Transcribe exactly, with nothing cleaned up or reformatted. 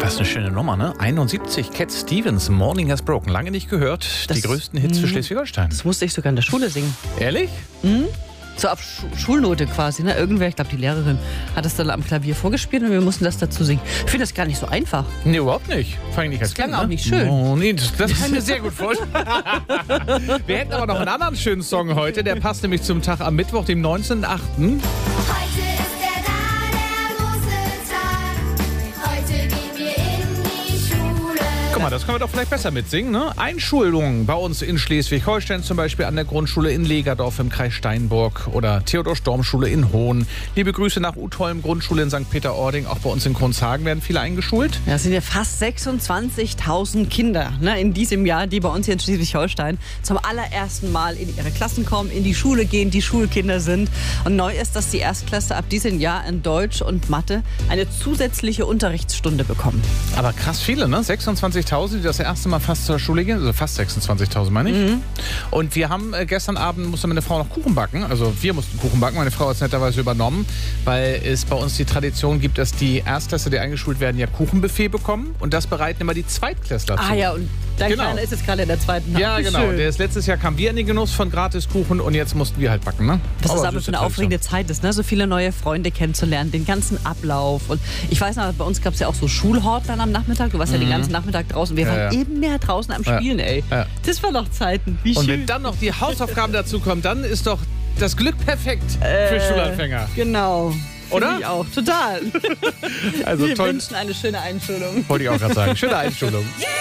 Das ist eine schöne Nummer, ne? einundsiebzig, Cat Stevens, Morning Has Broken. Lange nicht gehört. Das, die größten Hits für Schleswig-Holstein. Das musste ich sogar in der Schule singen. Ehrlich? Mhm. So auf Schu Schulnote quasi. Ne? Irgendwer, ich glaube die Lehrerin, hat das dann am Klavier vorgespielt und wir mussten das dazu singen. Ich finde das gar nicht so einfach. Nee, überhaupt nicht. Vor allem nicht als Das klang Kind, auch ne? nicht schön. Oh, nee, das, das kann ich mir sehr gut vorstellen. Wir hätten aber noch einen anderen schönen Song heute. Der passt nämlich zum Tag am Mittwoch, dem neunzehnten achten Heute ist der da, der große Tag. Heute gehen wir in die Schule. Guck mal, das können wir doch vielleicht besser mitsingen, ne? Einschulungen bei uns in Schleswig-Holstein, zum Beispiel an der Grundschule in Legerdorf im Kreis Steinburg oder Theodor-Storm-Schule in Hohn. Liebe Grüße nach Utholm, Grundschule in Sankt Peter-Ording. Auch bei uns in Kronshagen werden viele eingeschult. Ja, es sind ja fast sechsundzwanzigtausend Kinder ne, in diesem Jahr, die bei uns hier in Schleswig-Holstein zum allerersten Mal in ihre Klassen kommen, in die Schule gehen, die Schulkinder sind. Und neu ist, dass die Erstklässler ab diesem Jahr in Deutsch und Mathe eine zusätzliche Unterrichtsstunde bekommen. Aber krass viele, ne? sechsundzwanzigtausend, die das erste Mal fast zur Schule gehen. Also fast sechsundzwanzigtausend, meine ich. Mhm. Und wir haben äh, gestern Abend, musste meine Frau noch Kuchen backen. Also wir mussten Kuchen backen. Meine Frau hat es netterweise übernommen, weil es bei uns die Tradition gibt, dass die Erstklässler, die eingeschult werden, ja Kuchenbuffet bekommen. Und das bereiten immer die Zweitklässler zu. Ah ja, und dein Genau. Kleiner ist jetzt gerade in der zweiten Nacht. Ja, Wie genau. schön. Der ist letztes Jahr kamen wir in den Genuss von Gratiskuchen und jetzt mussten wir halt backen, ne? Das ist aber süße für eine Tradition. aufregende Zeit ist, ne? So viele neue Freunde kennenzulernen, den ganzen Ablauf. Und ich weiß noch, bei uns gab es ja auch so Schulhort dann am Nachmittag. Du warst ja den ganzen Nachmittag draußen. Wir Ja, waren ja. eben mehr draußen am Ja. Spielen, ey. Ja. Das war doch Zeiten. Wie Und schön. wenn dann noch die Hausaufgaben dazu kommen, dann ist doch das Glück perfekt für Äh, Schulanfänger. Genau. Oder? Finde ich auch. Total. Also Wir toll. wünschen eine schöne Einschulung. Wollte ich auch gerade sagen. Schöne Einschulung.